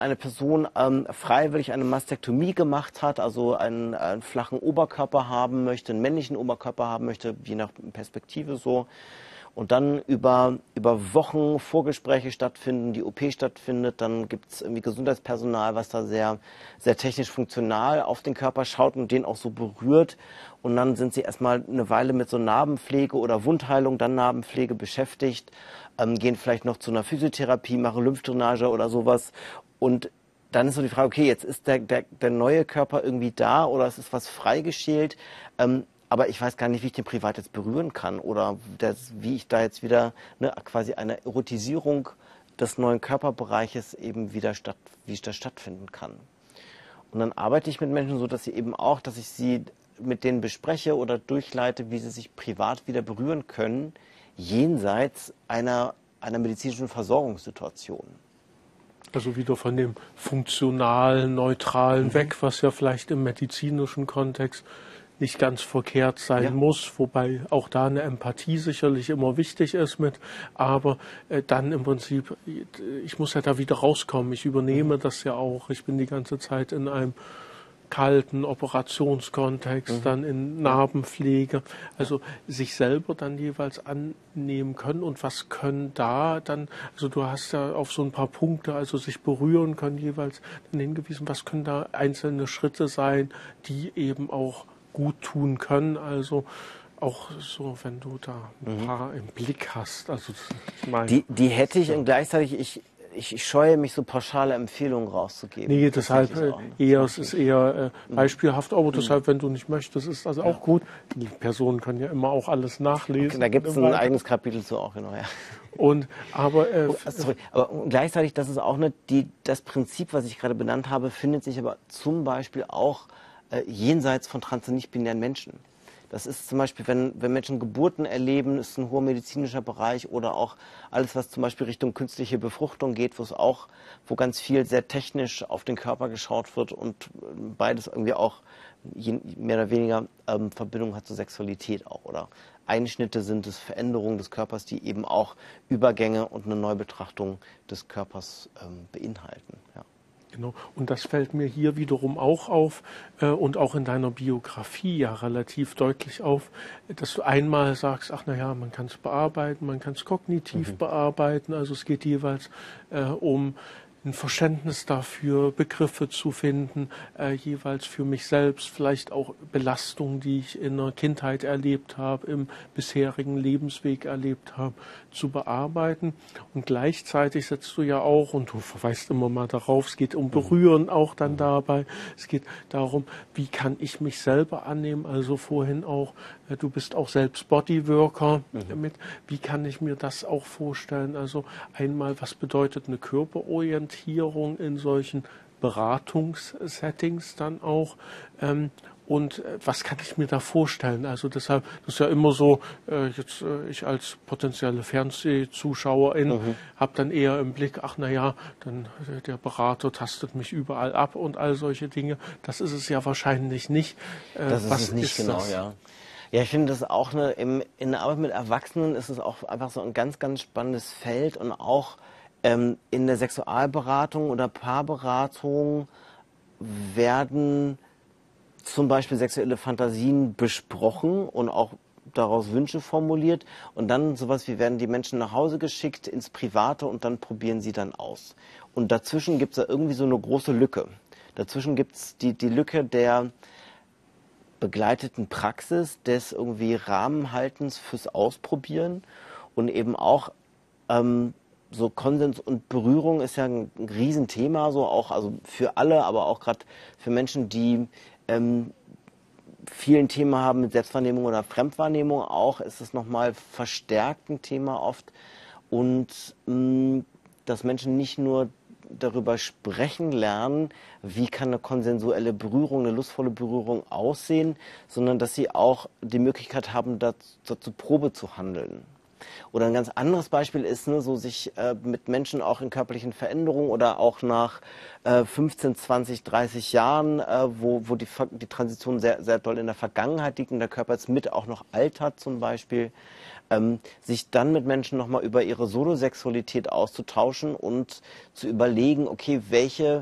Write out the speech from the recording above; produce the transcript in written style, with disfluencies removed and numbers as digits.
eine Person freiwillig eine Mastektomie gemacht hat, also einen flachen Oberkörper haben möchte, einen männlichen Oberkörper haben möchte, je nach Perspektive so, und dann über Wochen Vorgespräche stattfinden, die OP stattfindet, dann gibt es irgendwie Gesundheitspersonal, was da sehr, sehr technisch funktional auf den Körper schaut und den auch so berührt. Und dann sind sie erstmal eine Weile mit so Narbenpflege oder Wundheilung, dann Narbenpflege beschäftigt, gehen vielleicht noch zu einer Physiotherapie, machen Lymphdrainage oder sowas. Und dann ist so die Frage, okay, jetzt ist der neue Körper irgendwie da oder es ist was freigeschält. Aber ich weiß gar nicht, wie ich den privat jetzt berühren kann oder wie ich da jetzt wieder quasi eine Erotisierung des neuen Körperbereiches eben wieder wie ich das stattfinden kann. Und dann arbeite ich mit Menschen so, dass sie eben auch, dass ich sie mit denen bespreche oder durchleite, wie sie sich privat wieder berühren können, jenseits einer medizinischen Versorgungssituation. Also wieder von dem funktionalen, neutralen weg, was ja vielleicht im medizinischen Kontext nicht ganz verkehrt sein muss, wobei auch da eine Empathie sicherlich immer wichtig ist mit, aber dann im Prinzip, ich muss ja da wieder rauskommen, ich übernehme das ja auch, ich bin die ganze Zeit in einem kalten Operationskontext, dann in Narbenpflege, also sich selber dann jeweils annehmen können und was können da dann, also du hast ja auf so ein paar Punkte, also sich berühren können jeweils dann hingewiesen, was können da einzelne Schritte sein, die eben auch gut tun können, also auch so, wenn du da ein paar im Blick hast. Also die hätte ich und gleichzeitig, ich scheue mich, so pauschale Empfehlungen rauszugeben. Nee, deshalb es ist eher beispielhaft, aber deshalb, wenn du nicht möchtest, ist das auch gut. Die Personen können ja immer auch alles nachlesen. Okay, da gibt es ein eigenes Kapitel zu auch, genau, ja. Aber gleichzeitig, das ist auch das Prinzip, was ich gerade benannt habe, findet sich aber zum Beispiel auch jenseits von trans- und nicht-binären Menschen. Das ist zum Beispiel, wenn Menschen Geburten erleben, ist ein hoher medizinischer Bereich oder auch alles, was zum Beispiel Richtung künstliche Befruchtung geht, wo ganz viel sehr technisch auf den Körper geschaut wird und beides irgendwie auch mehr oder weniger Verbindung hat zur Sexualität auch. Oder Einschnitte sind es, Veränderungen des Körpers, die eben auch Übergänge und eine Neubetrachtung des Körpers beinhalten. Ja. Genau, und das fällt mir hier wiederum auch auf und auch in deiner Biografie ja relativ deutlich auf, dass du einmal sagst, ach naja, man kann es bearbeiten, man kann es kognitiv bearbeiten, also es geht jeweils um ein Verständnis dafür, Begriffe zu finden, jeweils für mich selbst, vielleicht auch Belastungen, die ich in der Kindheit erlebt habe, im bisherigen Lebensweg erlebt habe, zu bearbeiten. Und gleichzeitig setzt du ja auch, und du verweist immer mal darauf, es geht um Berühren auch dann dabei, es geht darum, wie kann ich mich selber annehmen, also vorhin auch, du bist auch selbst Bodyworker mit, wie kann ich mir das auch vorstellen, also einmal, was bedeutet eine Körperorientierung in solchen Beratungssettings dann auch, und was kann ich mir da vorstellen? Also deshalb, das ist ja immer so, ich als potenzielle Fernsehzuschauerin habe dann eher im Blick, ach naja, dann der Berater tastet mich überall ab und all solche Dinge. Das ist es ja wahrscheinlich nicht. Das ist es nicht genau, das? ja. Ja, ich finde das auch in der Arbeit mit Erwachsenen ist es auch einfach so ein ganz, ganz spannendes Feld und auch in der Sexualberatung oder Paarberatung werden zum Beispiel sexuelle Fantasien besprochen und auch daraus Wünsche formuliert und dann sowas wie werden die Menschen nach Hause geschickt ins Private und dann probieren sie dann aus. Und dazwischen gibt es da irgendwie so eine große Lücke. Dazwischen gibt es die Lücke der begleiteten Praxis, des irgendwie Rahmenhaltens fürs Ausprobieren und eben auch so Konsens und Berührung ist ja ein Riesenthema, so auch also für alle, aber auch gerade für Menschen, die viel ein Thema haben mit Selbstwahrnehmung oder Fremdwahrnehmung auch, ist es nochmal verstärkt ein Thema oft und dass Menschen nicht nur darüber sprechen lernen, wie kann eine konsensuelle Berührung, eine lustvolle Berührung aussehen, sondern dass sie auch die Möglichkeit haben, dazu Probe zu handeln. Oder ein ganz anderes Beispiel ist, so sich mit Menschen auch in körperlichen Veränderungen oder auch nach 15, 20, 30 Jahren, wo die Transition sehr, sehr doll in der Vergangenheit liegt und der Körper jetzt mit auch noch altert zum Beispiel, sich dann mit Menschen nochmal über ihre Solosexualität auszutauschen und zu überlegen, okay, welche